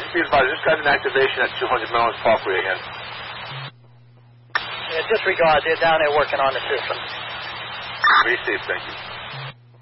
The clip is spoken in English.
be advised, just got an activation at 200 Melons Parkway again. Yeah, disregard. They're down there working on the system. Be safe, thank you.